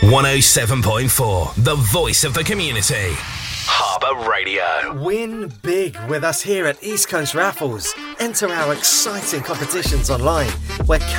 107.4, the voice of the community. Harbour Radio. Win big with us here at East Coast Raffles. Enter our exciting competitions online where